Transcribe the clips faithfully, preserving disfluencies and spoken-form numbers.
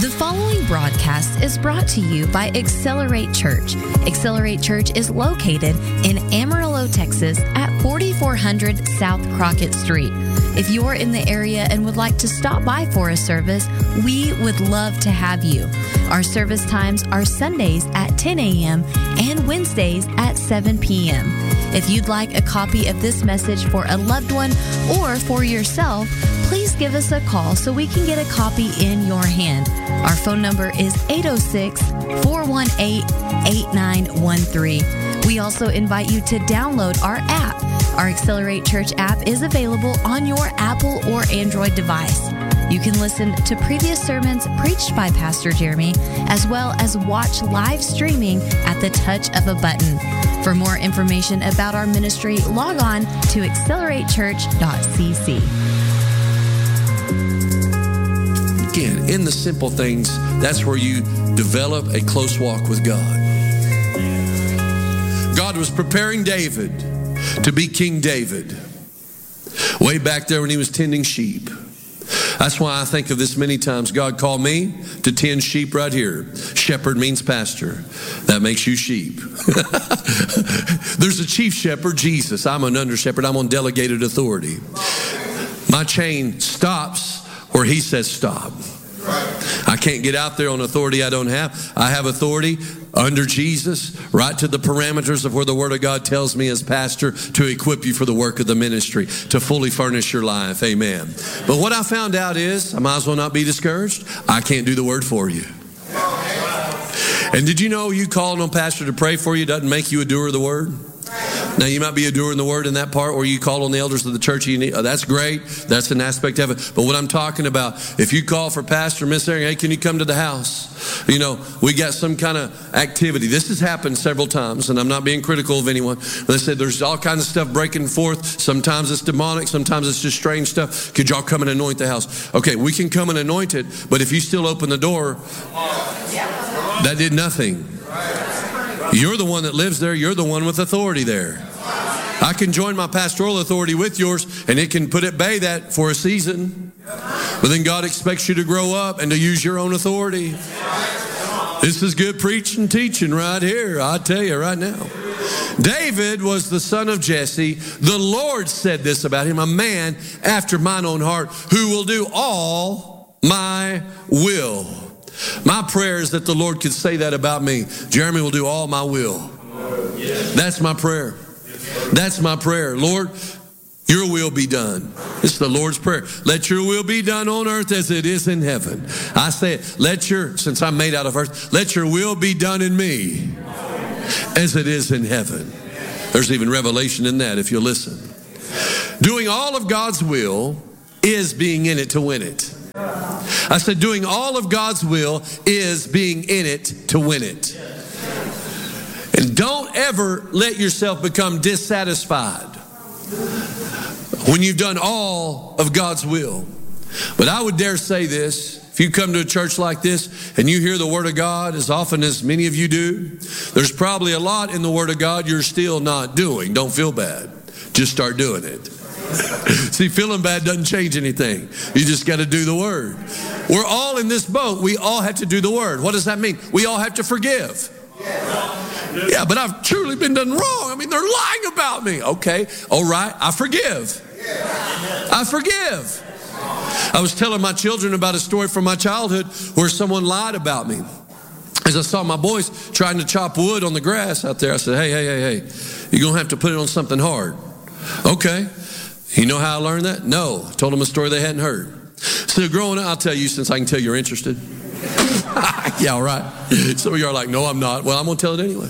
The following broadcast is brought to you by Accelerate Church. Accelerate Church is located in Amarillo, Texas at forty-four hundred South Crockett Street. If you're in the area and would like to stop by for a service, we would love to have you. Our service times are Sundays at ten a.m. and Wednesdays at seven p.m. If you'd like a copy of this message for a loved one or for yourself, please give us a call so we can get a copy in your hand. Our phone number is eight oh six, four one eight, eight nine one three. We also invite you to download our app. Our Accelerate Church app is available on your Apple or Android device. You can listen to previous sermons preached by Pastor Jeremy, as well as watch live streaming at the touch of a button. For more information about our ministry, log on to accelerate church dot c c. Again, in the simple things, that's where you develop a close walk with God. God was preparing David to be King David way back there when he was tending sheep. That's why I think of this many times. God called me to tend sheep right here. Shepherd means pastor. That makes you sheep. There's a chief shepherd, Jesus. I'm an under shepherd. I'm on delegated authority. My chain stops where he says stop. I can't get out there on authority I don't have. I have authority under Jesus, right to the parameters of where the Word of God tells me as pastor to equip you for the work of the ministry, to fully furnish your life. Amen. But what I found out is, I might as well not be discouraged. I can't do the Word for you. And did you know you calling on pastor to pray for you doesn't make you a doer of the Word? Now, you might be a doer in the Word in that part where you call on the elders of the church. You need, oh, that's great. That's an aspect of it. But what I'm talking about, if you call for Pastor, Miss Aaron, hey, can you come to the house? You know, we got some kind of activity. This has happened several times, and I'm not being critical of anyone. They said there's all kinds of stuff breaking forth. Sometimes it's demonic. Sometimes it's just strange stuff. Could y'all come and anoint the house? Okay, we can come and anoint it, but if you still open the door, that did nothing. You're the one that lives there. You're the one with authority there. I can join my pastoral authority with yours, and it can put at bay that for a season. But then God expects you to grow up and to use your own authority. This is good preaching, teaching right here. I tell you right now. David was the son of Jesse. The Lord said this about him, a man after mine own heart, who will do all my will. My prayer is that the Lord could say that about me. Jeremy will do all my will. That's my prayer. That's my prayer. Lord, your will be done. It's the Lord's prayer. Let your will be done on earth as it is in heaven. I say it, let your, since I'm made out of earth, let your will be done in me as it is in heaven. There's even revelation in that if you listen. Doing all of God's will is being in it to win it. I said doing all of God's will is being in it to win it. And don't ever let yourself become dissatisfied when you've done all of God's will. But I would dare say this, if you come to a church like this and you hear the Word of God as often as many of you do, there's probably a lot in the Word of God you're still not doing. Don't feel bad. Just start doing it. See, feeling bad doesn't change anything. You just got to do the Word. We're all in this boat. We all have to do the Word. What does that mean? We all have to forgive. Yeah, but I've truly been done wrong. I mean, they're lying about me. Okay, all right, I forgive. I forgive. I was telling my children about a story from my childhood where someone lied about me. As I saw my boys trying to chop wood on the grass out there, I said, hey, hey, hey, hey, you're going to have to put it on something hard. Okay. You know how I learned that? No. I told them a story they hadn't heard. So growing up, I'll tell you since I can tell you're interested. Yeah, all right. Some of you are like, no, I'm not. Well, I'm going to tell it anyway.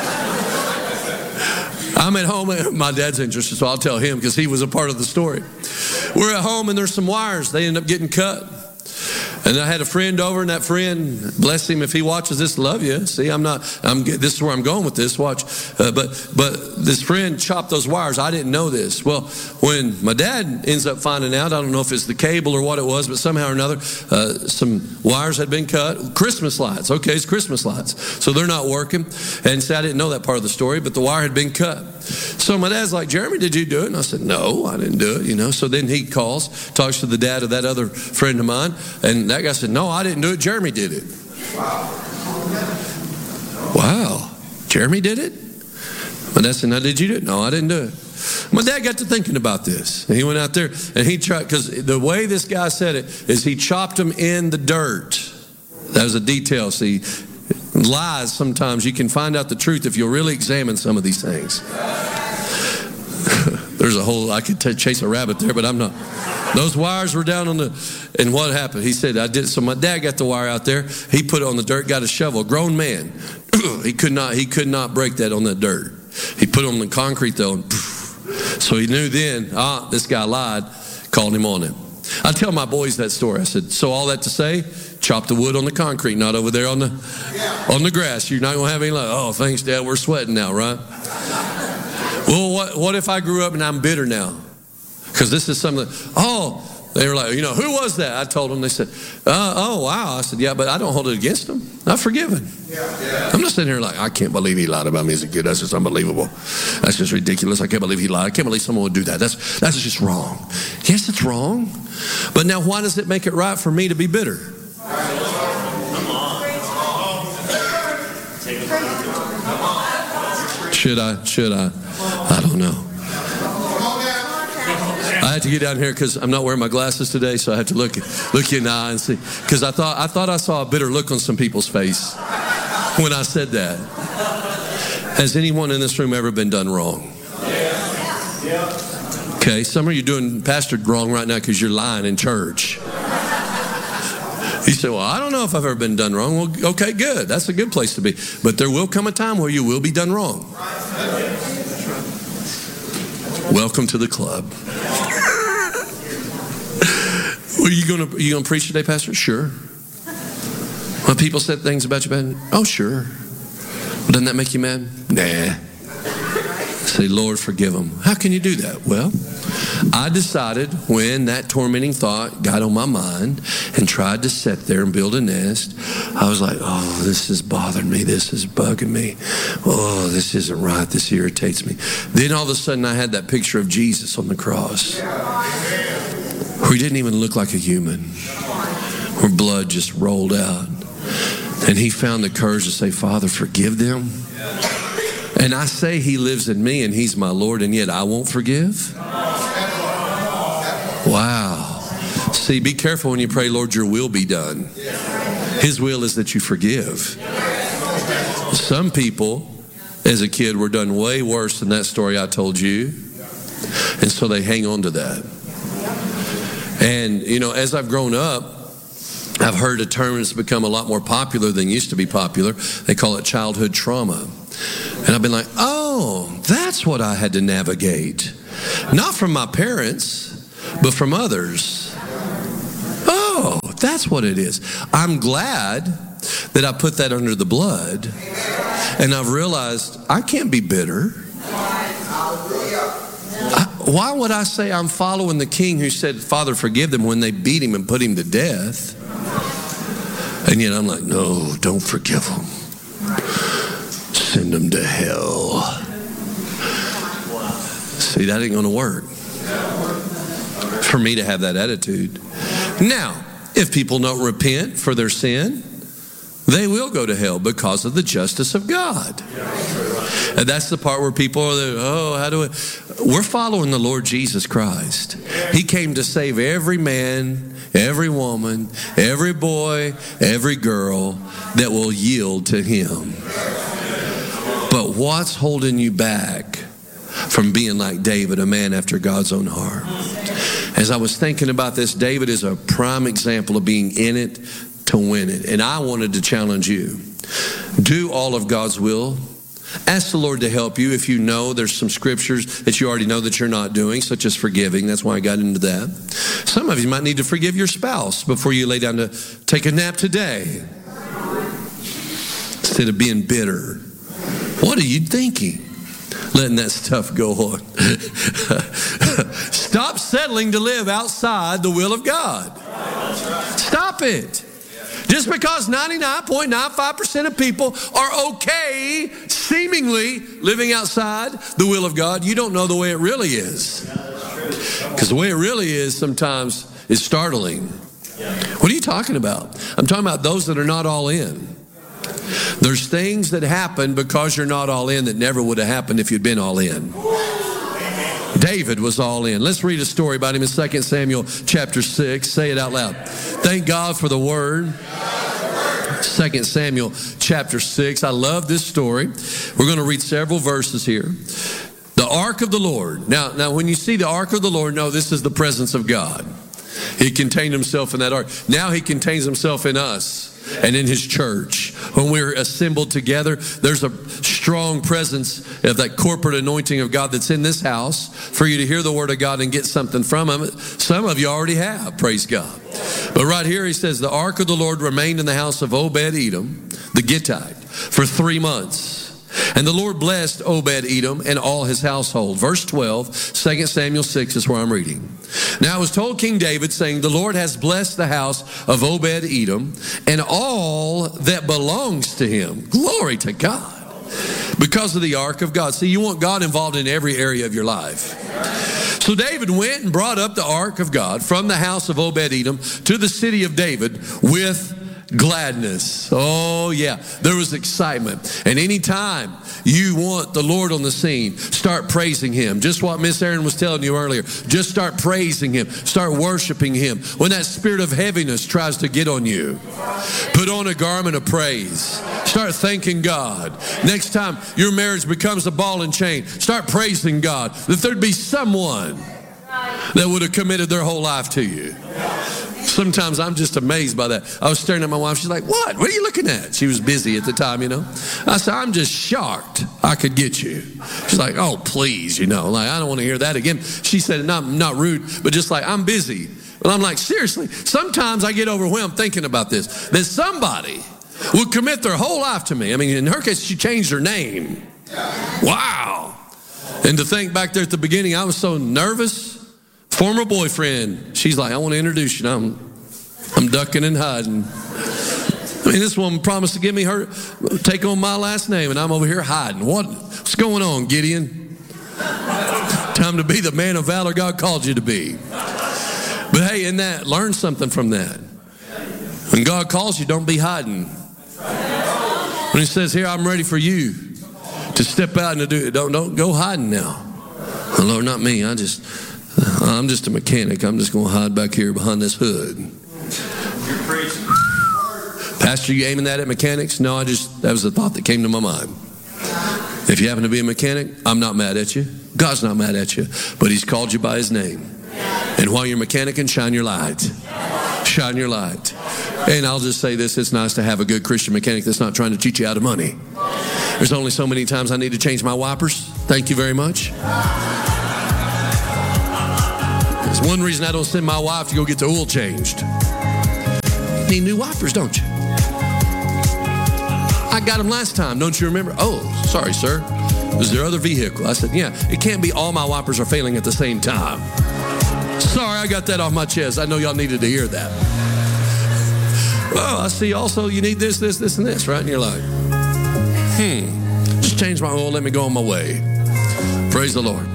I'm at home. My dad's interested, so I'll tell him because he was a part of the story. We're at home, and there's some wires. They end up getting cut. And I had a friend over, and that friend, bless him if he watches this, love you. See, I'm not, I'm. This is where I'm going with this, watch. Uh, but but this friend chopped those wires. I didn't know this. Well, when my dad ends up finding out, I don't know if it's the cable or what it was, but somehow or another, uh, some wires had been cut. Christmas lights. Okay, it's Christmas lights. So they're not working. And so I didn't know that part of the story, but the wire had been cut. So my dad's like, Jeremy, did you do it? And I said, no, I didn't do it, you know. So then he calls, talks to the dad of that other friend of mine, and that guy said, no, I didn't do it. Jeremy did it. Wow. Jeremy did it? My dad said, now did you do it? No, I didn't do it. My dad got to thinking about this. And he went out there and he tried, because the way this guy said it is he chopped them in the dirt. That was a detail. See, lies sometimes, you can find out the truth if you'll really examine some of these things. There's a whole, I could t- chase a rabbit there, but I'm not. Those wires were down on the, and what happened? He said, I did, so my dad got the wire out there. He put it on the dirt, got a shovel, a grown man. he could not, he could not break that on the dirt. He put it on the concrete though, and so he knew then, ah, this guy lied, called him on it. I tell my boys that story. I said, so all that to say, chop the wood on the concrete, not over there on the on the grass. You're not going to have any luck. Oh, thanks, Dad. We're sweating now, right? Well, what, what if I grew up and I'm bitter now? Because this is something, oh, they were like, you know, who was that? I told them, they said, uh, oh, wow. I said, yeah, but I don't hold it against them. I've forgiven. Yeah, yeah. I'm not sitting here like, I can't believe he lied about me as a kid. That's just unbelievable. That's just ridiculous. I can't believe he lied. I can't believe someone would do that. That's, that's just wrong. Yes, it's wrong. But now why does it make it right for me to be bitter? Should I? Should I? I don't know. I had to get down here because I'm not wearing my glasses today, so I have to look look you in the eye and see. Because I thought I thought I saw a bitter look on some people's face when I said that. Has anyone in this room ever been done wrong? Okay, some of you doing pastor wrong right now because you're lying in church. You say, well, I don't know if I've ever been done wrong. Well, okay, good. That's a good place to be. But there will come a time where you will be done wrong. Welcome to the club. Are you going to you going to preach today, Pastor? Sure. When people said things about you bad, oh, sure. Well, doesn't that make you mad? Nah. Say, Lord, forgive them. How can you do that? Well, I decided when that tormenting thought got on my mind and tried to sit there and build a nest, I was like, oh, this is bothering me. This is bugging me. Oh, this isn't right. This irritates me. Then all of a sudden I had that picture of Jesus on the cross where he didn't even look like a human, where blood just rolled out. And he found the courage to say, Father, forgive them. And I say he lives in me and he's my Lord, and yet I won't forgive? Wow. See, be careful when you pray, Lord, your will be done. His will is that you forgive. Some people, as a kid, were done way worse than that story I told you. And so they hang on to that. And, you know, as I've grown up, I've heard a term that's become a lot more popular than used to be popular. They call it childhood trauma. And I've been like, oh, that's what I had to navigate. Not from my parents, but from others. Oh, that's what it is. I'm glad that I put that under the blood. And I've realized I can't be bitter. I, why would I say I'm following the king who said, Father, forgive them, when they beat him and put him to death? And yet I'm like, no, don't forgive them. Send them to hell. See, that ain't going to work for me to have that attitude. Now, if people don't repent for their sin, they will go to hell because of the justice of God. And that's the part where people are there, oh, how do I? We're following the Lord Jesus Christ. He came to save every man, every woman, every boy, every girl that will yield to him. But what's holding you back from being like David, a man after God's own heart? As I was thinking about this, David is a prime example of being in it to win it. And I wanted to challenge you. Do all of God's will. Ask the Lord to help you if you know there's some scriptures that you already know that you're not doing, such as forgiving. That's why I got into that. Some of you might need to forgive your spouse before you lay down to take a nap today, instead of being bitter. What are you thinking? Letting that stuff go on. Stop settling to live outside the will of God. Stop it. Just because ninety-nine point nine five percent of people are okay, seemingly living outside the will of God, you don't know the way it really is. Because the way it really is sometimes is startling. What are you talking about? I'm talking about those that are not all in. There's things that happen because you're not all in that never would have happened if you'd been all in. David was all in. Let's read a story about him in Second Samuel chapter six. Say it out loud. Thank God for the word. Second Samuel chapter six. I love this story. We're going to read several verses here. The ark of the Lord. Now, now, when you see the ark of the Lord, know this is the presence of God. He contained himself in that ark. Now he contains himself in us and in his church. When we're assembled together, there's a strong presence of that corporate anointing of God that's in this house for you to hear the word of God and get something from him. Some of you already have, praise God. But right here he says, the ark of the Lord remained in the house of Obed-Edom, the Gittite, for three months. And the Lord blessed Obed-Edom and all his household. Verse twelve, Second Samuel six is where I'm reading. Now it was told King David, saying, the Lord has blessed the house of Obed-Edom and all that belongs to him. Glory to God. Because of the ark of God. See, you want God involved in every area of your life. So David went and brought up the ark of God from the house of Obed-Edom to the city of David with gladness. Oh yeah, there was excitement. And anytime you want the Lord on the scene, start praising him. Just what Miss Erin was telling you earlier. Just start praising him. Start worshiping him. When that spirit of heaviness tries to get on you, put on a garment of praise. Start thanking God. Next time your marriage becomes a ball and chain, start praising God that there'd be someone that would have committed their whole life to you. Sometimes I'm just amazed by that. I was staring at my wife. She's like, what? What are you looking at? She was busy at the time, you know. I said, I'm just shocked I could get you. She's like, oh, please, you know. Like, I don't want to hear that again. She said, not, not rude, but just like, I'm busy. But I'm like, seriously, sometimes I get overwhelmed thinking about this. That somebody would commit their whole life to me. I mean, in her case, she changed her name. Wow. And to think back there at the beginning, I was so nervous. Former boyfriend, she's like, I want to introduce you. I'm, I'm ducking and hiding. I mean, this woman promised to give me her, take on my last name, and I'm over here hiding. What, what's going on, Gideon? Time to be the man of valor God called you to be. But hey, in that, learn something from that. When God calls you, don't be hiding. When he says, here, I'm ready for you to step out and to do it, don't, don't go hiding now. Oh, Lord, not me. I just... I'm just a mechanic. I'm just going to hide back here behind this hood. You're preaching. Pastor, you aiming that at mechanics? No, I just, that was the thought that came to my mind. If you happen to be a mechanic, I'm not mad at you. God's not mad at you. But he's called you by his name. And while you're mechanicking, shine your light. Shine your light. And I'll just say this, it's nice to have a good Christian mechanic that's not trying to cheat you out of money. There's only so many times I need to change my wipers. Thank you very much. It's one reason I don't send my wife to go get the oil changed. You need new wipers, don't you? I got them last time, don't you remember? Oh, sorry, sir. Was there other vehicle? I said, yeah, it can't be all my wipers are failing at the same time. Sorry, I got that off my chest. I know y'all needed to hear that. Well, I see also you need this, this, this, and this, right? And you're like, hmm, just change my oil, let me go on my way. Praise the Lord.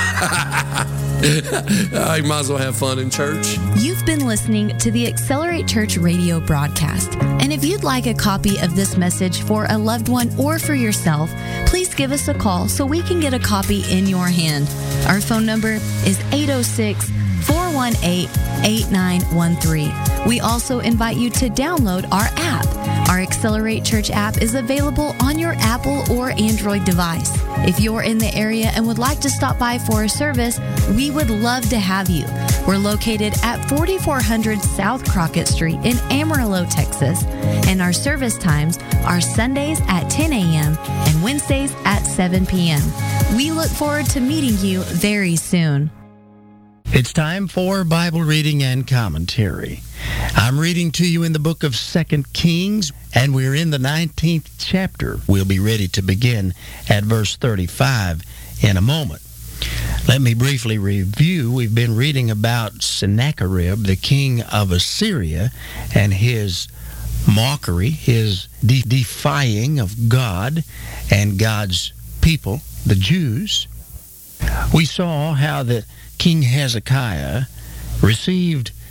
I might as well have fun in church. You've been listening to the Accelerate Church radio broadcast. And if you'd like a copy of this message for a loved one or for yourself, please give us a call so we can get a copy in your hand. Our phone number is eight oh six, four one eight, eight nine one three. We also invite you to download our app. Our Accelerate Church app is available on your Apple or Android device. If you're in the area and would like to stop by for a service, we would love to have you. We're located at forty-four hundred South Crockett Street in Amarillo, Texas, and our service times are Sundays at ten a.m. and Wednesdays at seven p.m. We look forward to meeting you very soon. It's time for Bible reading and commentary. I'm reading to you in the book of Second Kings, and we're in the nineteenth chapter. We'll be ready to begin at verse thirty-five in a moment. Let me briefly review. We've been reading about Sennacherib, the king of Assyria, and his mockery, his de- defying of God and God's people, the Jews. We saw how that King Hezekiah received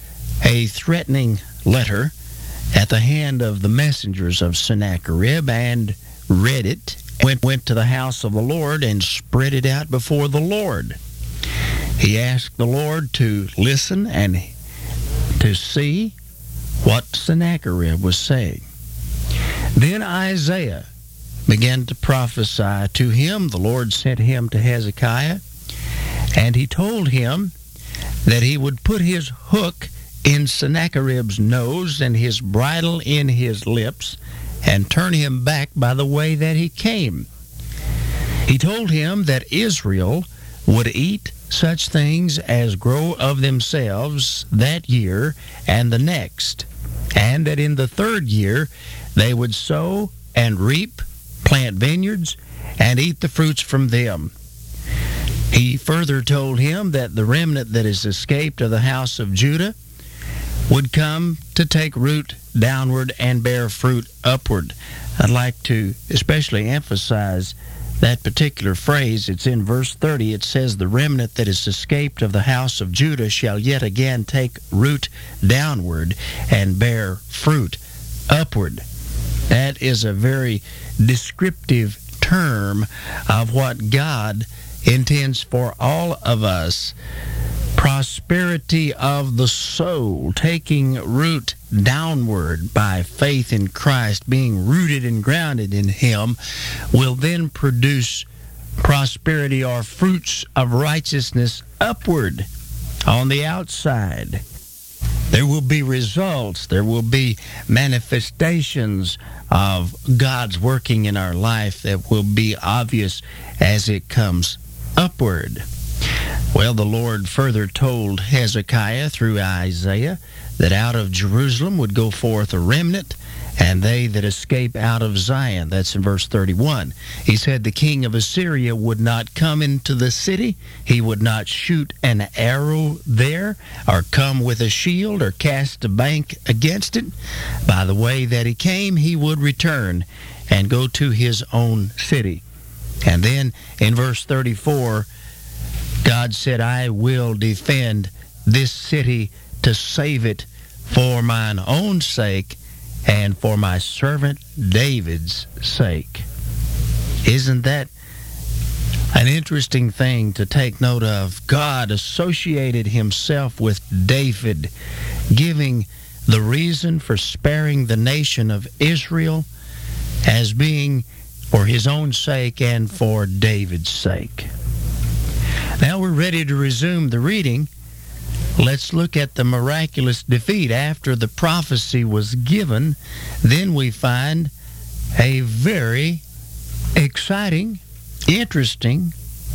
a threatening letter at the hand of the messengers of Sennacherib and read it, went, went to the house of the Lord and spread it out before the Lord. He asked the Lord to listen and to see what Sennacherib was saying. Then Isaiah began to prophesy to him. The Lord sent him to Hezekiah, and he told him that he would put his hook in Sennacherib's nose and his bridle in his lips and turn him back by the way that he came. He told him that Israel would eat such things as grow of themselves that year and the next, and that in the third year they would sow and reap, plant vineyards, and eat the fruits from them. He further told him that the remnant that is escaped of the house of Judah would come to take root downward and bear fruit upward. I'd like to especially emphasize that particular phrase. It's in verse thirty. It says, "The remnant that is escaped of the house of Judah shall yet again take root downward and bear fruit upward." That is a very descriptive term of what God intends for all of us. Prosperity of the soul, taking root downward by faith in Christ, being rooted and grounded in Him, will then produce prosperity or fruits of righteousness upward on the outside. There will be results. There will be manifestations of God's working in our life that will be obvious as it comes upward. Well, the Lord further told Hezekiah through Isaiah that out of Jerusalem would go forth a remnant, and they that escape out of Zion. That's in verse thirty-one. He said the king of Assyria would not come into the city. He would not shoot an arrow there, or come with a shield, or cast a bank against it. By the way that he came, he would return and go to his own city. And then in verse thirty-four, God said, "I will defend this city to save it for mine own sake and for my servant David's sake." Isn't that an interesting thing to take note of? God associated himself with David, giving the reason for sparing the nation of Israel as being for his own sake and for David's sake. Now we're ready to resume the reading. Let's look at the miraculous defeat. After the prophecy was given, then we find a very exciting, interesting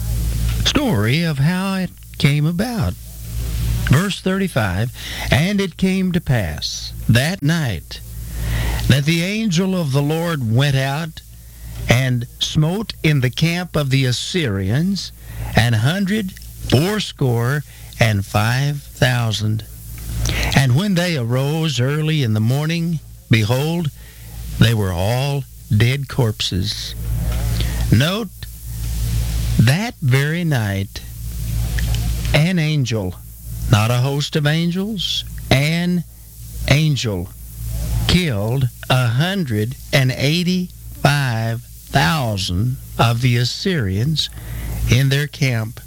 story of how it came about. Verse thirty-five, "And it came to pass that night that the angel of the Lord went out and smote in the camp of the Assyrians an hundred fourscore and five thousand. And when they arose early in the morning, behold, they were all dead corpses." Note, that very night, an angel, not a host of angels, an angel killed a hundred and eighty-five thousand of the Assyrians in their camp.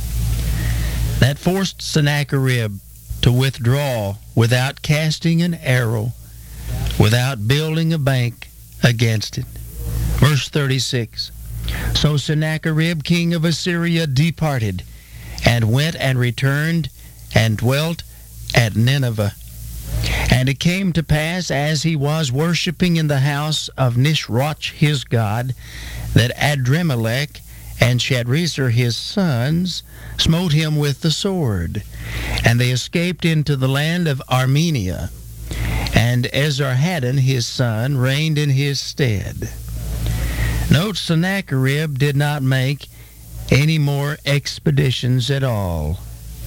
That forced Sennacherib to withdraw without casting an arrow, without building a bank against it. Verse thirty-six, "So Sennacherib, king of Assyria, departed, and went and returned, and dwelt at Nineveh. And it came to pass, as he was worshiping in the house of Nisroch his god, that Adremelech and Shadrazer his sons smote him with the sword, and they escaped into the land of Armenia, and Esarhaddon his son reigned in his stead." Note, Sennacherib did not make any more expeditions at all.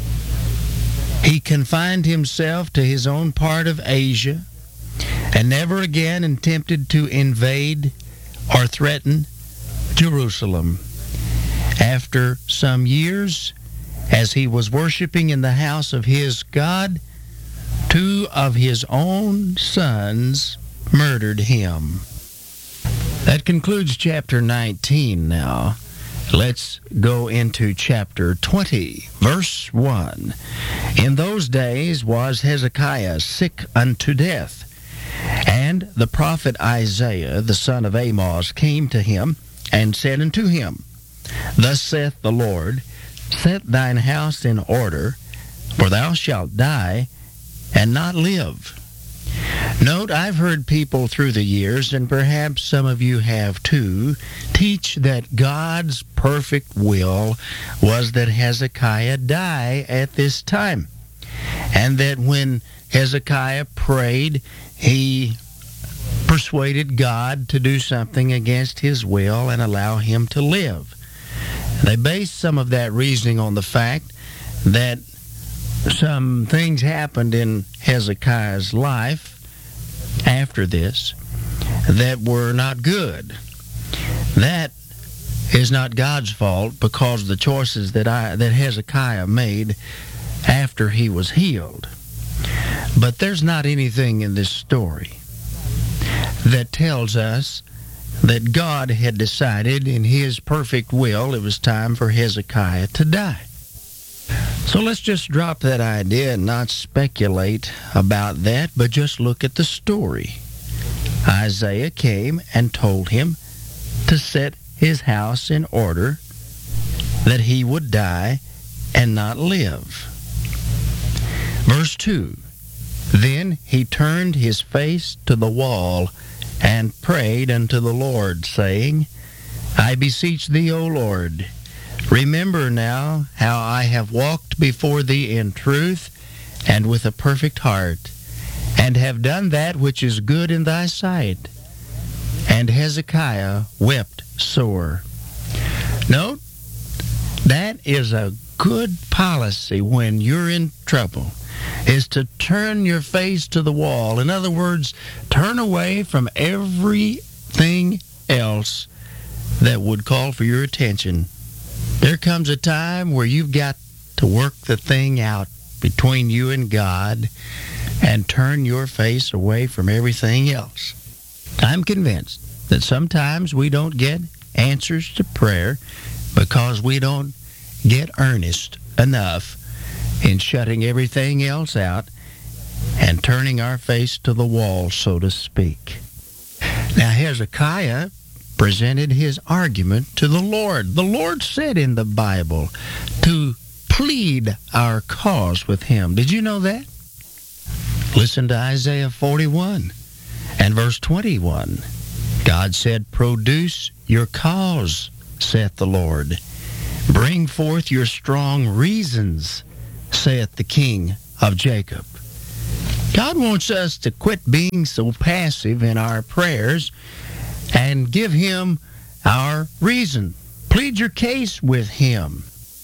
He confined himself to his own part of Asia and never again attempted to invade or threaten Jerusalem. After some years, as he was worshiping in the house of his God, two of his own sons murdered him. That concludes chapter nineteen now. Let's go into chapter twenty, verse one. In those days was Hezekiah sick unto death, and the prophet Isaiah, the son of Amoz, came to him and said unto him, Thus saith the Lord, Set thine house in order, for thou shalt die and not live. Note, I've heard people through the years, and perhaps some of you have too, teach that God's perfect will was that Hezekiah die at this time, and that when Hezekiah prayed, he persuaded God to do something against his will and allow him to live. They base some of that reasoning on the fact that some things happened in Hezekiah's life after this that were not good. That is not God's fault, because the choices that I that Hezekiah made after he was healed. But there's not anything in this story that tells us that God had decided in his perfect will it was time for Hezekiah to die. So let's just drop that idea and not speculate about that, but just look at the story. Isaiah came and told him to set his house in order, that he would die and not live. Verse two, Then he turned his face to the wall and prayed unto the Lord, saying, I beseech thee, O Lord, remember now how I have walked before thee in truth and with a perfect heart, and have done that which is good in thy sight. And Hezekiah wept sore. Note, that is a good policy when you're in trouble, is to turn your face to the wall. In other words, turn away from everything else that would call for your attention. There comes a time where you've got to work the thing out between you and God and turn your face away from everything else. I'm convinced that sometimes we don't get answers to prayer because we don't get earnest enough in shutting everything else out and turning our face to the wall, so to speak. Now, Hezekiah presented his argument to the Lord. The Lord said in the Bible to plead our cause with him. Did you know that? Listen to Isaiah forty-one and verse twenty-one. God said, Produce your cause, saith the Lord. Bring forth your strong reasons, saith the King of Jacob. God wants us to quit being so passive in our prayers and give him our reason. Plead your case with him.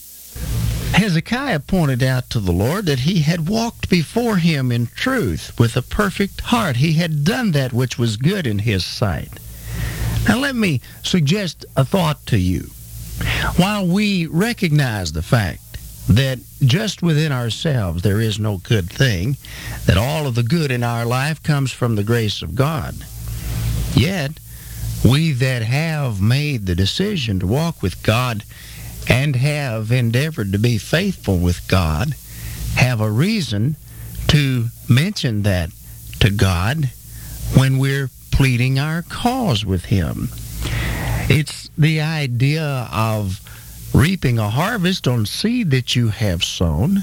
Hezekiah pointed out to the Lord that he had walked before him in truth with a perfect heart. He had done that which was good in his sight. Now let me suggest a thought to you. While we recognize the fact that just within ourselves there is no good thing, that all of the good in our life comes from the grace of God, yet we that have made the decision to walk with God and have endeavored to be faithful with God have a reason to mention that to God when we're pleading our cause with him. It's the idea of reaping a harvest on seed that you have sown.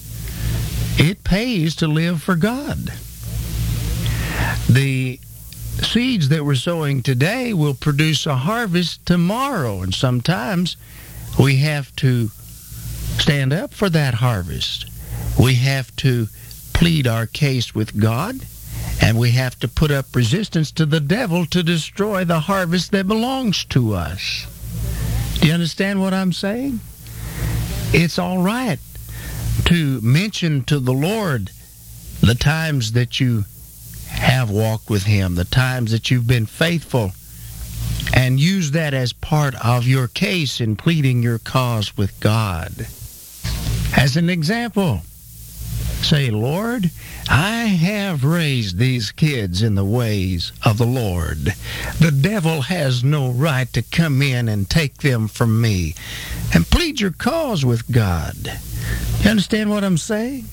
It pays to live for God. The seeds that we're sowing today will produce a harvest tomorrow, and sometimes we have to stand up for that harvest. We have to plead our case with God, and we have to put up resistance to the devil to destroy the harvest that belongs to us. Do you understand what I'm saying? It's all right to mention to the Lord the times that you have walked with him, the times that you've been faithful, and use that as part of your case in pleading your cause with God. As an example, Say, Lord, I have raised these kids in the ways of the Lord. The devil has no right to come in and take them from me. And plead your cause with God. You understand what I'm saying?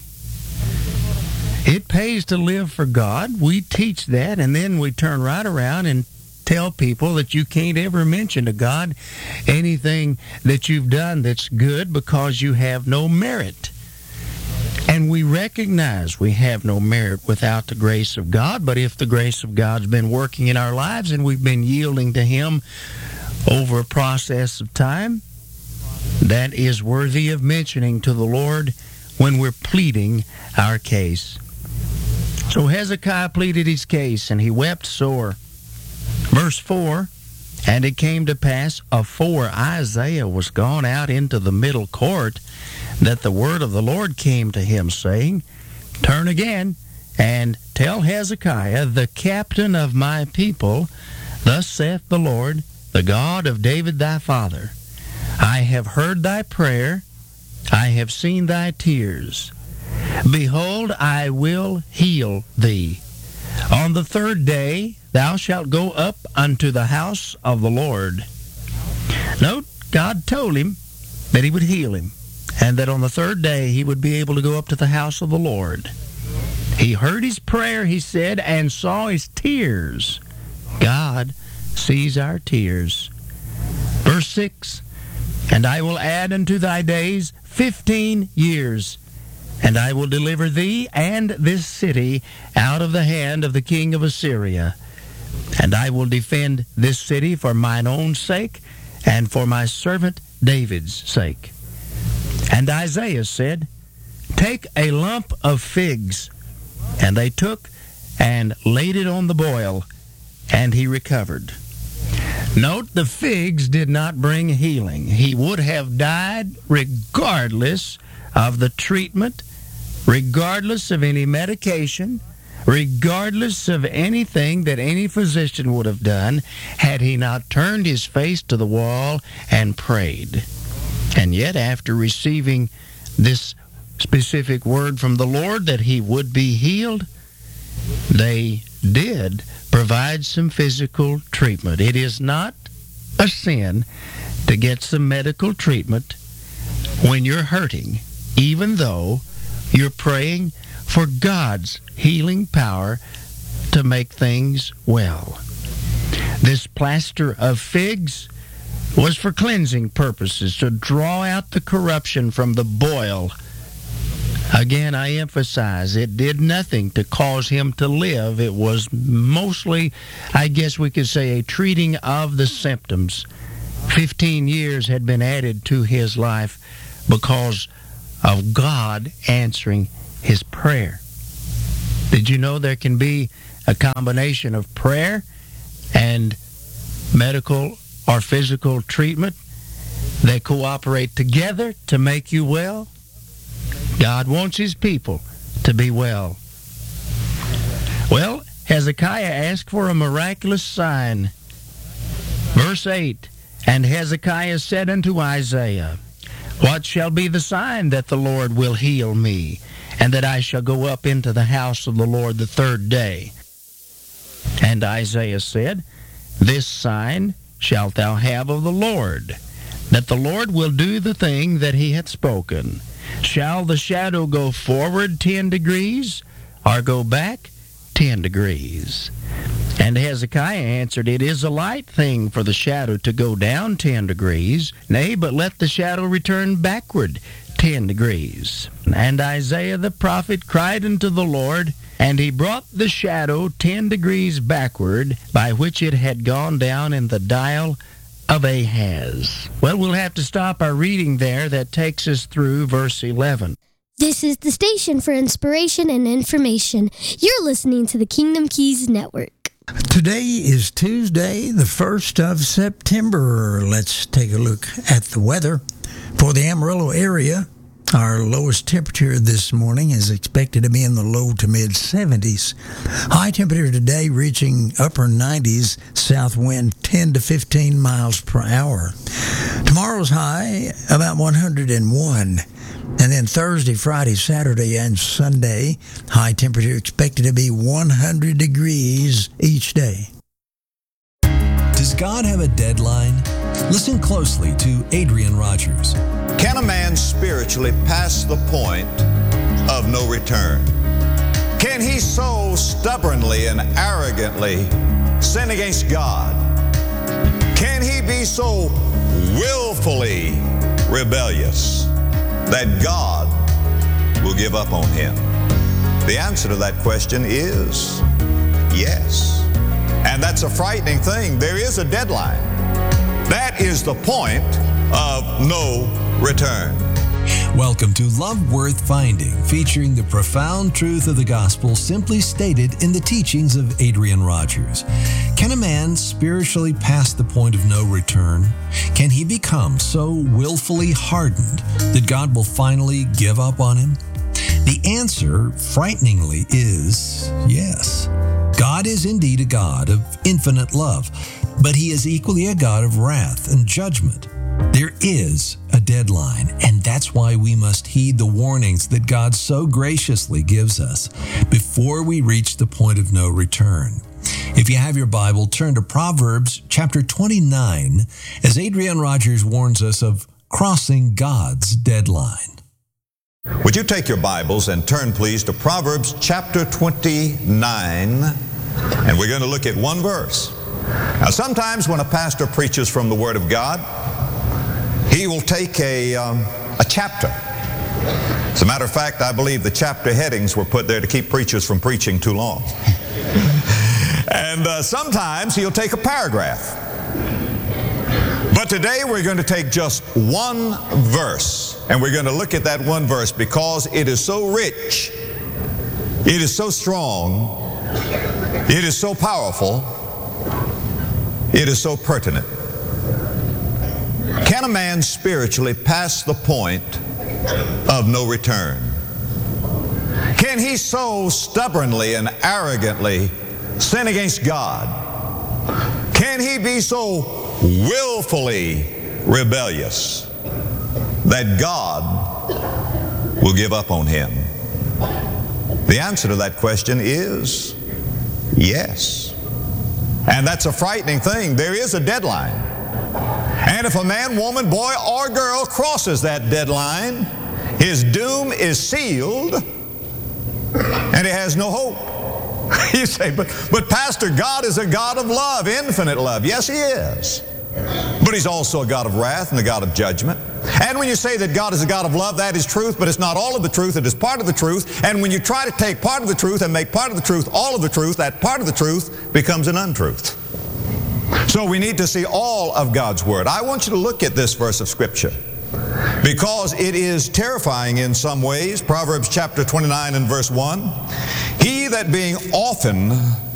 It pays to live for God. We teach that, and then we turn right around and tell people that you can't ever mention to God anything that you've done that's good because you have no merit. And we recognize we have no merit without the grace of God, but if the grace of God's been working in our lives and we've been yielding to Him over a process of time, that is worthy of mentioning to the Lord when we're pleading our case. So Hezekiah pleaded his case, and he wept sore. Verse four, and it came to pass, afore Isaiah was gone out into the middle court, that the word of the Lord came to him, saying, Turn again, and tell Hezekiah, the captain of my people, Thus saith the Lord, the God of David thy father, I have heard thy prayer, I have seen thy tears. Behold, I will heal thee. On the third day thou shalt go up unto the house of the Lord. Note, God told him that he would heal him, and that on the third day he would be able to go up to the house of the Lord. He heard his prayer, he said, and saw his tears. God sees our tears. Verse six, And I will add unto thy days fifteen years, and I will deliver thee and this city out of the hand of the king of Assyria. And I will defend this city for mine own sake, and for my servant David's sake. And Isaiah said, Take a lump of figs. And they took and laid it on the boil, and he recovered. Note, the figs did not bring healing. He would have died regardless of the treatment, regardless of any medication, regardless of anything that any physician would have done, had he not turned his face to the wall and prayed. And yet, after receiving this specific word from the Lord that he would be healed, they did provide some physical treatment. It is not a sin to get some medical treatment when you're hurting, even though you're praying for God's healing power to make things well. This plaster of figs was for cleansing purposes, to draw out the corruption from the boil. Again, I emphasize, it did nothing to cause him to live. It was mostly, I guess we could say, a treating of the symptoms. Fifteen years had been added to his life because of God answering his prayer. Did you know there can be a combination of prayer and medical or physical treatment? They cooperate together to make you well. God wants his people to be well. Well, Hezekiah asked for a miraculous sign. Verse eight, And Hezekiah said unto Isaiah, What shall be the sign that the Lord will heal me, and that I shall go up into the house of the Lord the third day? And Isaiah said, This sign shalt thou have of the Lord, that the Lord will do the thing that he hath spoken. Shall the shadow go forward ten degrees, or go back ten degrees? And Hezekiah answered, It is a light thing for the shadow to go down ten degrees. Nay, but let the shadow return backward ten degrees. And Isaiah the prophet cried unto the Lord, and he brought the shadow ten degrees backward, by which it had gone down in the dial of Ahaz. Well, we'll have to stop our reading there. That takes us through verse eleven. This is the station for inspiration and information. You're listening to the Kingdom Keys Network. Today is Tuesday, the first of September. Let's take a look at the weather for the Amarillo area. Our lowest temperature this morning is expected to be in the low to mid seventies. High temperature today reaching upper nineties, south wind ten to fifteen miles per hour. Tomorrow's high about one hundred one. And then Thursday, Friday, Saturday, and Sunday, high temperature expected to be one hundred degrees each day. Does God have a deadline? Listen closely to Adrian Rogers. Can a man spiritually pass the point of no return? Can he so stubbornly and arrogantly sin against God? Can he be so willfully rebellious that God will give up on him? The answer to that question is yes. And that's a frightening thing. There is a deadline. That is the point of no return. Welcome to Love Worth Finding, featuring the profound truth of the gospel simply stated in the teachings of Adrian Rogers. Can a man spiritually pass the point of no return? Can he become so willfully hardened that God will finally give up on him? The answer, frighteningly, is yes. God is indeed a God of infinite love, but he is equally a God of wrath and judgment. There is a deadline, and that's why we must heed the warnings that God so graciously gives us before we reach the point of no return. If you have your Bible, turn to Proverbs chapter twenty-nine, as Adrian Rogers warns us of crossing God's deadline. Would you take your Bibles and turn, please, to Proverbs chapter twenty-nine, and we're going to look at one verse. Now, sometimes when a pastor preaches from the Word of God, he will take a, um, a chapter. As a matter of fact, I believe the chapter headings were put there to keep preachers from preaching too long. And uh, sometimes he'll take a paragraph. But today we're going to take just one verse, and we're going to look at that one verse because it is so rich, it is so strong, it is so powerful, it is so pertinent. Can a man spiritually pass the point of no return? Can he so stubbornly and arrogantly sin against God? Can he be so willfully rebellious that God will give up on him? The answer to that question is yes. And that's a frightening thing. There is a deadline. And if a man, woman, boy, or girl crosses that deadline, his doom is sealed and he has no hope. You say, but, but Pastor, God is a God of love, infinite love. Yes, he is. But he's also a God of wrath and a God of judgment. And when you say that God is a God of love, that is truth, but it's not all of the truth. It is part of the truth. And when you try to take part of the truth and make part of the truth all of the truth, that part of the truth becomes an untruth. So we need to see all of God's Word. I want you to look at this verse of Scripture because it is terrifying in some ways. Proverbs chapter twenty-nine and verse one. He that being often